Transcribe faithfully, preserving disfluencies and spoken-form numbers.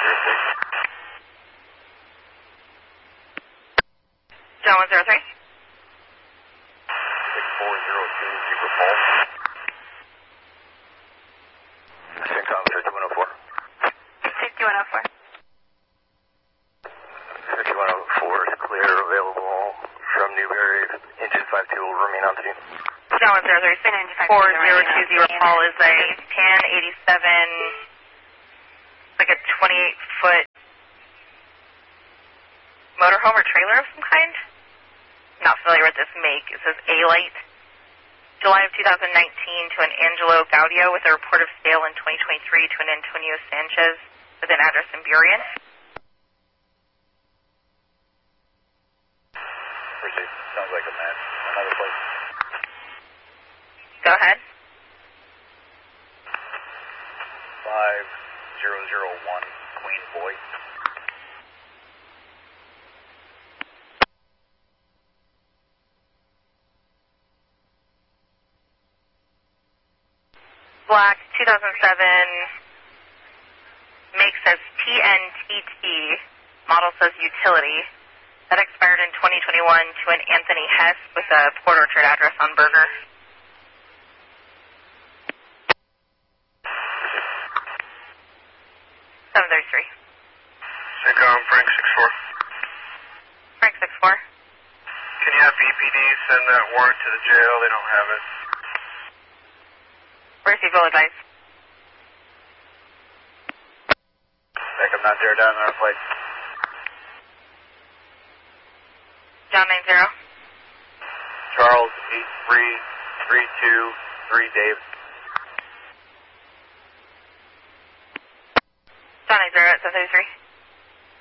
John one zero three. six four zero two, Super Paul. Six Officer two one oh four. sixty one oh four. fifty-one oh four is clear, available from Newberry. Engine five two will remain on scene. John one zero three, four zero two zero Paul is a Pan eighty-seven, like a twenty-eight foot motorhome or trailer of some kind. Not familiar with this make. It says A-Light. July of two thousand nineteen to an Angelo Gaudio with a report of sale in twenty twenty-three to an Antonio Sanchez with an address in Burien. Proceed. Sounds like a match. Another place. Go ahead. five zero zero one, Queen Boy. Black, two thousand seven, make says T N T T, model says utility. That expired in twenty twenty-one to an Anthony Hess with a Port Orchard address on Burger. seven thirty-three. Syncom, Frank six four. Frank six four. Can you have B P D send that warrant to the jail? They don't have it. Receive full advice. Think I'm not there down on our flight. John nine zero. Charles eight three three two three Dave. John nine zero at seven thirty-three.